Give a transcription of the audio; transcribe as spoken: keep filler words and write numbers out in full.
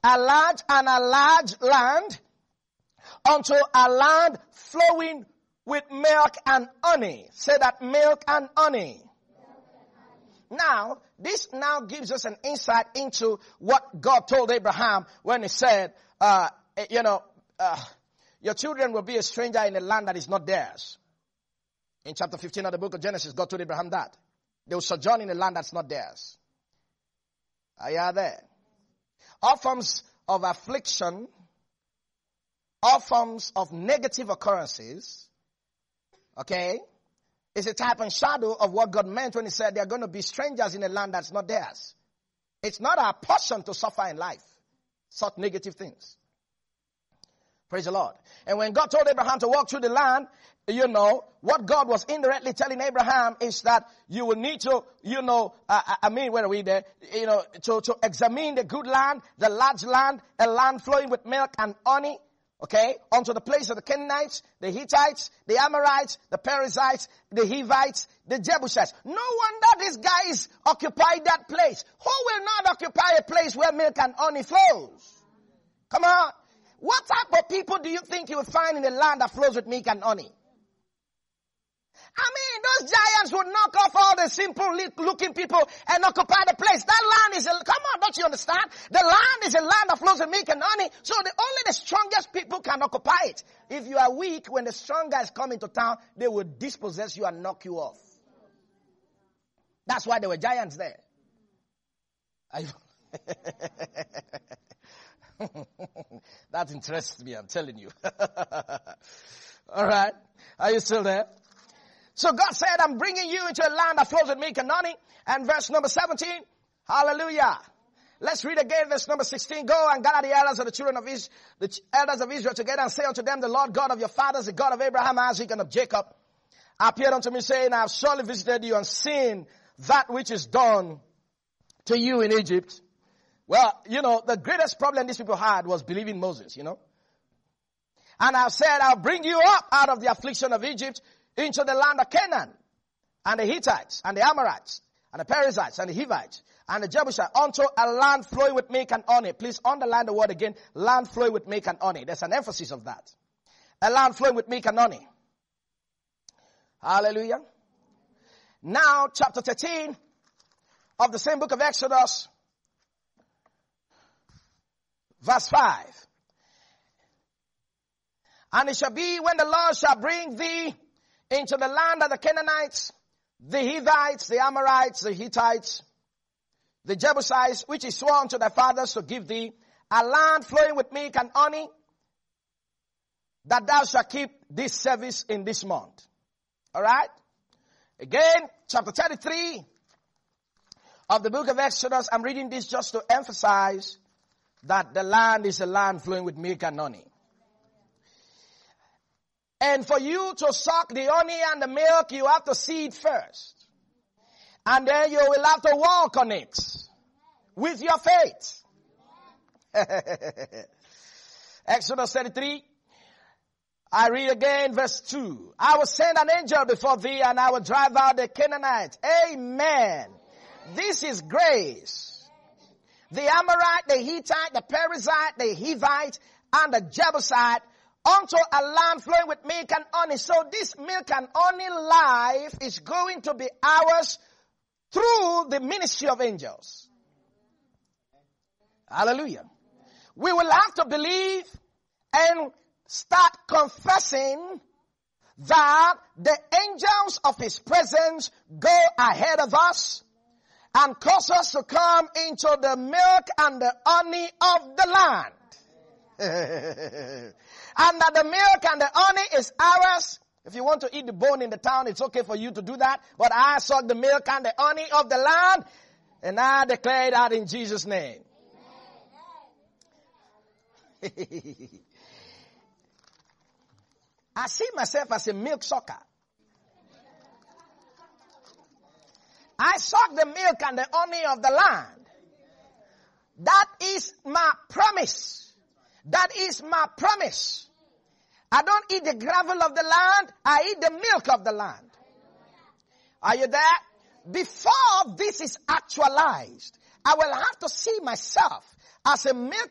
a large and a large land, unto a land flowing with milk and honey. Say that, milk and honey. Now, this now gives us an insight into what God told Abraham when he said, uh, you know, uh, your children will be a stranger in a land that is not theirs. In chapter fifteen of the book of Genesis, God told Abraham that. They will sojourn in a land that's not theirs. Are you there? All forms of affliction, all forms of negative occurrences, okay, is a type and shadow of what God meant when he said they're going to be strangers in a land that's not theirs. It's not our portion to suffer in life such negative things. Praise the Lord. And when God told Abraham to walk through the land, you know, what God was indirectly telling Abraham is that you will need to, you know, uh, I mean, where are we there? You know, to, to examine the good land, the large land, a land flowing with milk and honey, okay, unto the place of the Canaanites, the Hittites, the Amorites, the Perizzites, the Hivites, the Jebusites. No wonder these guys occupied that place. Who will not occupy a place where milk and honey flows? Come on. What type of people do you think you will find in a land that flows with milk and honey? I mean, those giants would knock off all the simple looking people and occupy the place. That land is a, come on, don't you understand? The land is a land that flows with milk and honey. So the, only the strongest people can occupy it. If you are weak, when the strong guys come into town, they will dispossess you and knock you off. That's why there were giants there. Are you that interests me, I'm telling you. All right. Are you still there? So God said, I'm bringing you into a land that flows with milk and honey. And verse number seventeen, hallelujah. Let's read again verse number sixteen. Go and gather the elders of the children of Israel, the elders of Israel together, and say unto them, the Lord God of your fathers, the God of Abraham, Isaac, and of Jacob, appeared unto me, saying, I have surely visited you and seen that which is done to you in Egypt. Well, you know, the greatest problem these people had was believing Moses, you know. And I've said, I'll bring you up out of the affliction of Egypt into the land of Canaan, and the Hittites, and the Amorites, and the Perizzites, and the Hivites, and the Jebusites, unto a land flowing with milk and honey. Please underline the word again, land flowing with milk and honey. There's an emphasis of that. A land flowing with milk and honey. Hallelujah. Now, chapter thirteen of the same book of Exodus, verse five. And it shall be when the Lord shall bring thee into the land of the Canaanites, the Hivites, the Amorites, the Hittites, the Jebusites, which is sworn to thy fathers to give thee, a land flowing with milk and honey, that thou shalt keep this service in this month. All right? Again, chapter thirty-three of the book of Exodus. I'm reading this just to emphasize that the land is a land flowing with milk and honey. And for you to suck the honey and the milk, you have to see it first. And then you will have to walk on it with your faith. Exodus thirty-three. I read again verse two. I will send an angel before thee, and I will drive out the Canaanites. Amen. This is grace. The Amorite, the Hittite, the Perizzite, the Hivite, and the Jebusite, unto a land flowing with milk and honey. So this milk and honey life is going to be ours through the ministry of angels. Hallelujah. We will have to believe and start confessing that the angels of his presence go ahead of us and cause us to come into the milk and the honey of the land. And that the milk and the honey is ours. If you want to eat the bone in the town, it's okay for you to do that. But I suck the milk and the honey of the land, and I declare that in Jesus' name. I see myself as a milk sucker. I suck the milk and the honey of the land. That is my promise. That is my promise. I don't eat the gravel of the land. I eat the milk of the land. Are you there? Before this is actualized, I will have to see myself as a milk